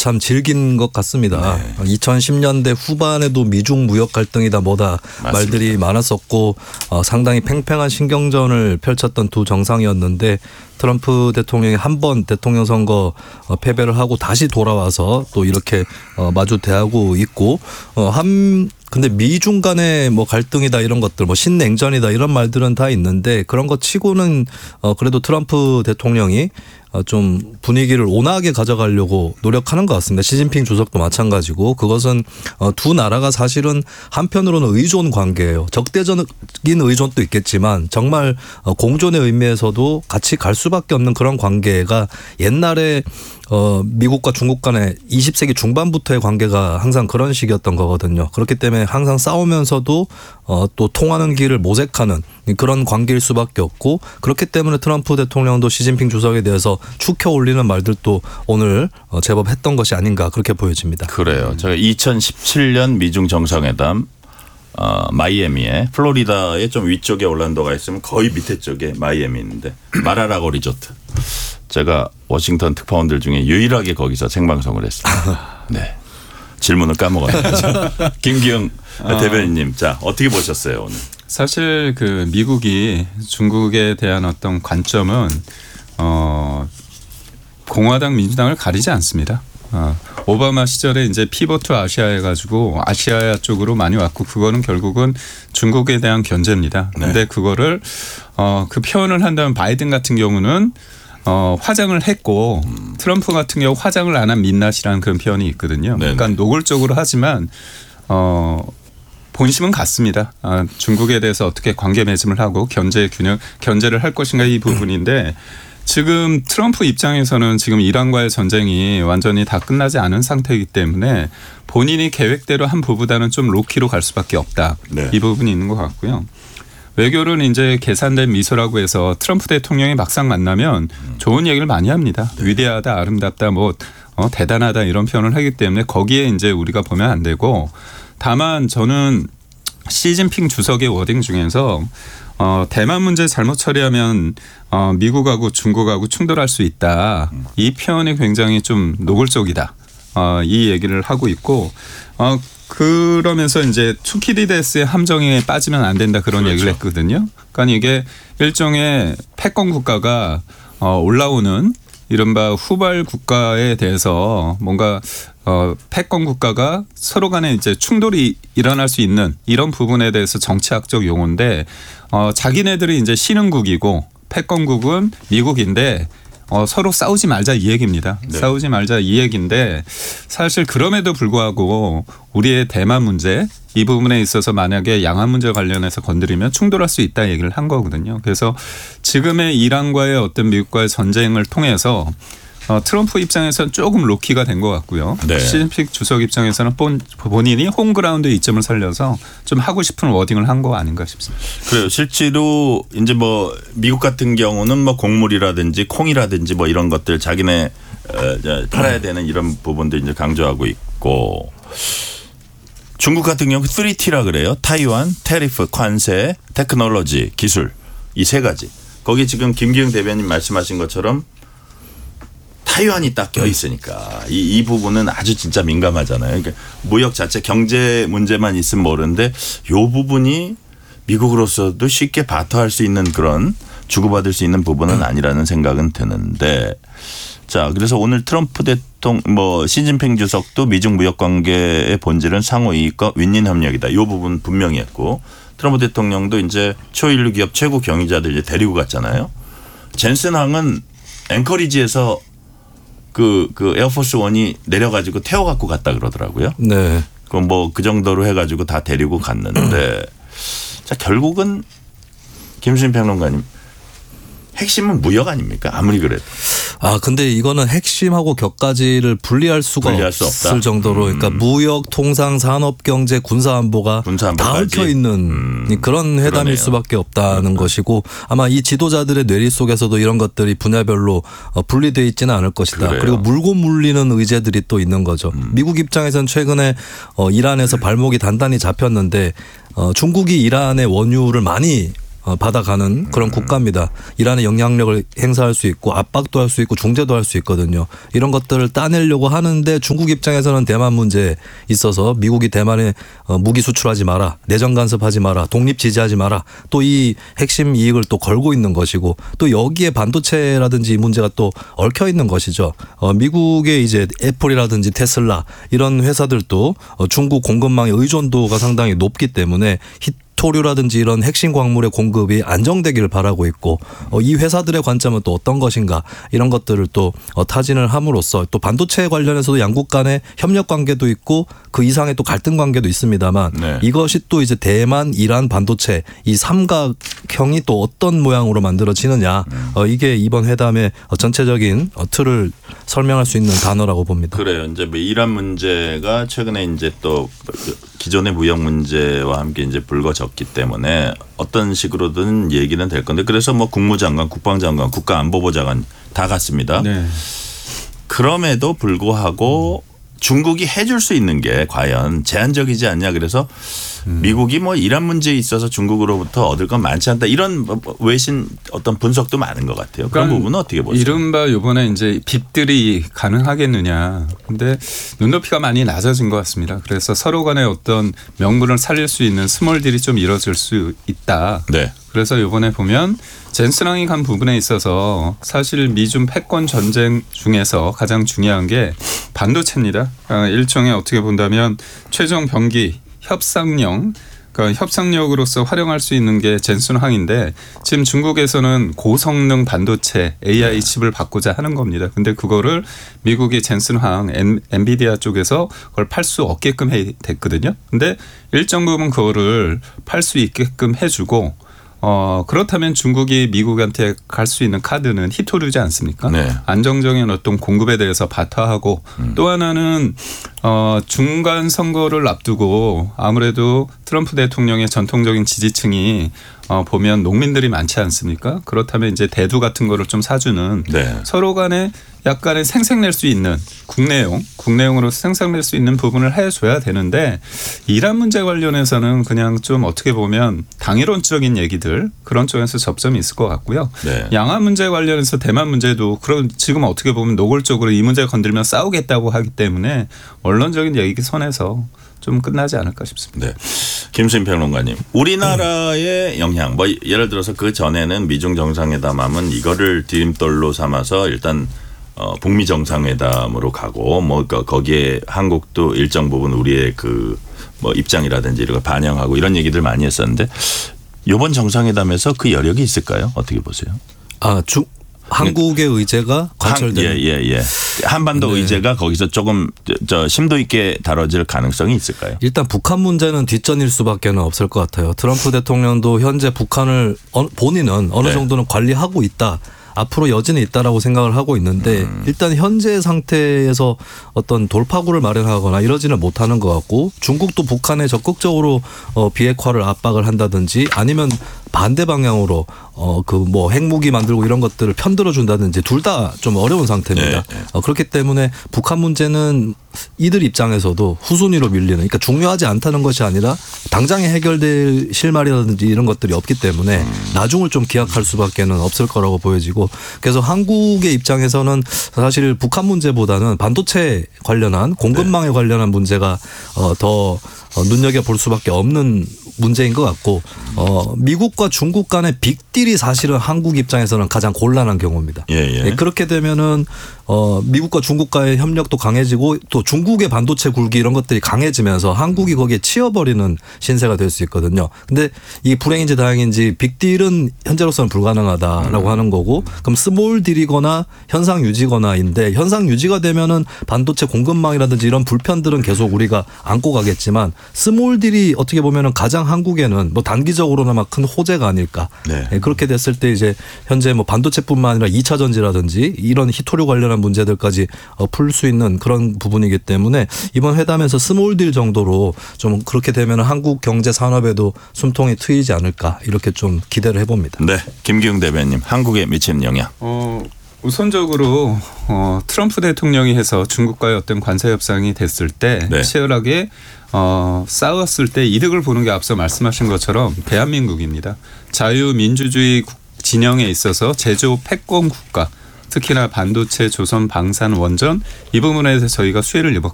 참 즐긴 것 같습니다. 네. 2010년대 후반에도 미중 무역 갈등이다 뭐다 맞습니다. 말들이 많았었고 상당히 팽팽한 신경전을 펼쳤던 두 정상이었는데 트럼프 대통령이 한 번 대통령 선거 패배를 하고 다시 돌아와서 또 이렇게 마주 대하고 있고 근데 미중 간의 뭐 갈등이다 이런 것들 뭐 신냉전이다 이런 말들은 다 있는데 그런 것 치고는 그래도 트럼프 대통령이 좀 분위기를 온화하게 가져가려고 노력하는 것 같습니다. 시진핑 주석도 마찬가지고 그것은 두 나라가 사실은 한편으로는 의존 관계예요. 적대적인 의존도 있겠지만 정말 공존의 의미에서도 같이 갈 수밖에 없는 그런 관계가 옛날에 미국과 중국 간의 20세기 중반부터의 관계가 항상 그런 식이었던 거거든요. 그렇기 때문에 항상 싸우면서도 또 통하는 길을 모색하는 그런 관계일 수밖에 없고 그렇기 때문에 트럼프 대통령도 시진핑 주석에 대해서 축혀 올리는 말들도 오늘 제법 했던 것이 아닌가 그렇게 보여집니다. 그래요. 제가 2017년 미중 정상회담 마이애미에 플로리다의 좀 위쪽에 올란도가 있으면 거의 밑에 쪽에 마이애미 있는데 마라라고 리조트. 제가 워싱턴 특파원들 중에 유일하게 거기서 생방송을 했습니다. 네. 질문을 까먹었네요. 김기영 대변인님, 자 어떻게 보셨어요 오늘? 사실 그 미국이 중국에 대한 어떤 관점은 공화당 민주당을 가리지 않습니다. 오바마 시절에 이제 피보트 아시아 해가지고 아시아 쪽으로 많이 왔고 그거는 결국은 중국에 대한 견제입니다. 그런데 네. 그거를 그 표현을 한다면 바이든 같은 경우는 화장을 했고 트럼프 같은 경우 화장을 안 한 민낯이라는 그런 표현이 있거든요. 네네. 그러니까 노골적으로 하지만 본심은 같습니다. 중국에 대해서 어떻게 관계 맺음을 하고 견제를 할 것인가 이 부분인데 지금 트럼프 입장에서는 지금 이란과의 전쟁이 완전히 다 끝나지 않은 상태이기 때문에 본인이 계획대로 한 부분보다는 좀 로키로 갈 수밖에 없다. 네. 이 부분이 있는 것 같고요. 외교는 이제 계산된 미소라고 해서 트럼프 대통령이 막상 만나면 좋은 얘기를 많이 합니다. 위대하다, 아름답다, 대단하다 이런 표현을 하기 때문에 거기에 이제 우리가 보면 안 되고 다만 저는 시진핑 주석의 워딩 중에서 대만 문제 잘못 처리하면 미국하고 중국하고 충돌할 수 있다. 이 표현이 굉장히 좀 노골적이다. 이 얘기를 하고 있고 그러면서 이제 투키디데스의 함정에 빠지면 안 된다 그런 그렇죠. 얘기를 했거든요. 그러니까 이게 일종의 패권 국가가 올라오는 이른바 후발 국가에 대해서 뭔가 패권 국가가 서로 간에 이제 충돌이 일어날 수 있는 이런 부분에 대해서 정치학적 용어인데 자기네들이 이제 신흥국이고 패권국은 미국인데 서로 싸우지 말자 이 얘기입니다. 네. 싸우지 말자 이 얘기인데 사실 그럼에도 불구하고 우리의 대만 문제 이 부분에 있어서 만약에 양안 문제 관련해서 건드리면 충돌할 수 있다 얘기를 한 거거든요. 그래서 지금의 이란과의 어떤 미국과의 전쟁을 통해서 트럼프 입장에서는 조금 로키가 된 것 같고요. 네. 시진핑 주석 입장에서는 본인이 홈그라운드 이점을 살려서 좀 하고 싶은 워딩을 한 거 아닌가 싶습니다. 그래요. 실제로 이제 뭐 미국 같은 경우는 뭐 곡물이라든지 콩이라든지 뭐 이런 것들 자기네 팔아야 되는 이런 부분도 이제 강조하고 있고 중국 같은 경우 3T라 그래요. 타이완, 테리프, 관세, 테크놀로지, 기술 이 세 가지. 거기 지금 김기영 대변인 말씀하신 것처럼 타이완이 딱 껴 있으니까 이 부분은 아주 진짜 민감하잖아요. 그러니까 무역 자체 경제 문제만 있으면 모르는데 이 부분이 미국으로서도 쉽게 바터할 수 있는 그런 주고받을 수 있는 부분은 아니라는 생각은 드는데 자 그래서 오늘 트럼프 대통령 시진핑 주석도 미중 무역 관계의 본질은 상호 이익과 윈윈 협력이다. 이 부분 분명히 했고 트럼프 대통령도 이제 초일류 기업 최고 경영자들 이제 데리고 갔잖아요. 젠슨 항은 앵커리지에서 그 에어포스 원이 내려가지고 태워갖고 갔다 그러더라고요. 네. 그럼 뭐 그 정도로 해가지고 다 데리고 갔는데 자 결국은 김수진 평론가님 핵심은 무역 아닙니까? 아무리 그래도. 근데 이거는 핵심하고 격가지를 분리할 수가 분리할 수 없을 없다. 정도로 그러니까 무역, 통상, 산업, 경제, 군사안보가 다 얽혀 있는 그런 회담일 그러네요. 수밖에 없다는 것이고 아마 이 지도자들의 뇌리 속에서도 이런 것들이 분야별로 분리되어 있지는 않을 것이다. 그래요. 그리고 물고 물리는 의제들이 또 있는 거죠. 미국 입장에서는 최근에 이란에서 발목이 단단히 잡혔는데 중국이 이란의 원유를 많이 받아가는 그런 국가입니다. 이란의 영향력을 행사할 수 있고 압박도 할 수 있고 중재도 할 수 있거든요. 이런 것들을 따내려고 하는데 중국 입장에서는 대만 문제에 있어서 미국이 대만에 무기 수출하지 마라, 내정 간섭하지 마라, 독립 지지하지 마라, 또 이 핵심 이익을 또 걸고 있는 것이고 또 여기에 반도체라든지 이 문제가 또 얽혀 있는 것이죠. 미국의 이제 애플이라든지 테슬라 이런 회사들도 중국 공급망의 의존도가 상당히 높기 때문에 히토류라든지 이런 핵심 광물의 공급이 안정되기를 바라고 있고 이 회사들의 관점은 또 어떤 것인가 이런 것들을 또 타진을 함으로써 또 반도체 관련해서도 양국 간의 협력 관계도 있고 그 이상의 또 갈등 관계도 있습니다만 네. 이것이 또 이제 대만, 이란, 반도체 이 삼각형이 또 어떤 모양으로 만들어지느냐 이게 이번 회담의 전체적인 틀을 설명할 수 있는 단어라고 봅니다. 그래요. 이제 뭐 이란 문제가 최근에 이제 또 기존의 무역 문제와 함께 이제 불거졌기 때문에 어떤 식으로든 얘기는 될 건데 그래서 뭐 국무장관, 국방장관, 국가안보보좌관 다 갔습니다. 네. 그럼에도 불구하고 중국이 해줄 수 있는 게 과연 제한적이지 않냐 그래서 미국이 뭐 이란 문제에 있어서 중국으로부터 얻을 건 많지 않다 이런 외신 어떤 분석도 많은 것 같아요. 그런 부분은 어떻게 보세요? 이른바 이번에 이제 빚들이 가능하겠느냐. 근데 눈높이가 많이 낮아진 것 같습니다. 그래서 서로 간에 어떤 명분을 살릴 수 있는 스몰딜이 좀 이뤄질 수 있다. 네. 그래서 이번에 보면 젠스랑이 간 부분에 있어서 사실 미중 패권 전쟁 중에서 가장 중요한 게 반도체입니다. 일종의 어떻게 본다면 최종 병기 협상력, 그러니까 협상력으로서 활용할 수 있는 게 젠슨항인데 지금 중국에서는 고성능 반도체 AI 칩을 받고자 하는 겁니다. 근데 그거를 미국이 젠슨항 엔비디아 쪽에서 그걸 팔 수 없게끔 됐거든요. 근데 일정 부분 그거를 팔 수 있게끔 해주고 그렇다면 중국이 미국한테 갈 수 있는 카드는 히토류지 않습니까? 네. 안정적인 어떤 공급에 대해서 바타하고 또 하나는 중간 선거를 앞두고 아무래도 트럼프 대통령의 전통적인 지지층이 보면 농민들이 많지 않습니까? 그렇다면 이제 대두 같은 거를 좀 사주는 네. 서로 간에 약간의 생색낼 수 있는 국내용으로 생색낼 수 있는 부분을 해줘야 되는데 이란 문제 관련해서는 그냥 좀 어떻게 보면 당이론적인 얘기들 그런 쪽에서 접점이 있을 것 같고요. 네. 양안 문제 관련해서 대만 문제도 그런 지금 어떻게 보면 노골적으로 이 문제 건들면 싸우겠다고 하기 때문에 언론적인 얘기 선에서 좀 끝나지 않을까 싶습니다. 네. 김수인 평론가님, 우리나라의 영향, 뭐 예를 들어서 그 전에는 미중 정상회담하면 이거를 디딤돌로 삼아서 일단 북미 정상회담으로 가고 뭐 거기에 한국도 일정 부분 우리의 그 뭐 입장이라든지 이런 걸 반영하고 이런 얘기들 많이 했었는데 이번 정상회담에서 그 여력이 있을까요? 어떻게 보세요? 한국의 의제가 관철되는. 예. 한반도 네. 의제가 거기서 조금 심도 있게 다뤄질 가능성이 있을까요? 일단 북한 문제는 뒷전일 수밖에 없을 것 같아요. 트럼프 대통령도 현재 북한을 본인은 어느 네. 정도는 관리하고 있다. 앞으로 여지는 있다라고 생각을 하고 있는데 일단 현재 상태에서 어떤 돌파구를 마련하거나 이러지는 못하는 것 같고 중국도 북한에 적극적으로 비핵화를 압박을 한다든지 아니면 반대 방향으로 그 뭐 핵무기 만들고 이런 것들을 편들어 준다든지 둘 다 좀 어려운 상태입니다. 네. 그렇기 때문에 북한 문제는 이들 입장에서도 후순위로 밀리는 그러니까 중요하지 않다는 것이 아니라 당장에 해결될 실마리라든지 이런 것들이 없기 때문에 나중을 좀 기약할 수밖에는 없을 거라고 보여지고 그래서 한국의 입장에서는 사실 북한 문제보다는 반도체 관련한 공급망에 관련한 문제가 더 눈여겨볼 수밖에 없는 문제인 것 같고 미국과 중국 간의 빅딜이 사실은 한국 입장에서는 가장 곤란한 경우입니다. 예. 그렇게 되면은 미국과 중국과의 협력도 강해지고 또 중국의 반도체 굴기 이런 것들이 강해지면서 한국이 거기에 치여버리는 신세가 될 수 있거든요. 근데 이게 불행인지 다행인지 빅딜은 현재로서는 불가능하다라고 하는 거고 그럼 스몰 딜이거나 현상 유지거나인데 현상 유지가 되면은 반도체 공급망이라든지 이런 불편들은 계속 우리가 안고 가겠지만 스몰 딜이 어떻게 보면은 가장 한국에는 뭐 단기적으로나마 큰 호재가 아닐까. 네. 그렇게 됐을 때 이제 현재 뭐 반도체뿐만 아니라 2차 전지라든지 이런 히토류 관련한 문제들까지 풀 수 있는 그런 부분이기 때문에 이번 회담에서 스몰 딜 정도로 좀 그렇게 되면 한국 경제 산업에도 숨통이 트이지 않을까 이렇게 좀 기대를 해봅니다. 네. 김기웅 대변인, 한국에 미치는 영향. 우선적으로 트럼프 대통령이 해서 중국과의 어떤 관세 협상이 됐을 때 네. 치열하게 싸웠을 때 이득을 보는 게 앞서 말씀하신 것처럼 대한민국입니다. 자유민주주의 진영에 있어서 제조 패권 국가, 특히나 반도체, 조선, 방산, 원전 이 부분에 대해서 저희가 수혜를